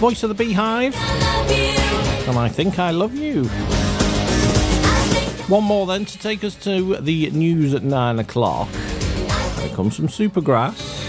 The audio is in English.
Voice of the Beehive. And I Think I Love You. One more then to take us to the news at 9 o'clock. Here comes some Supergrass.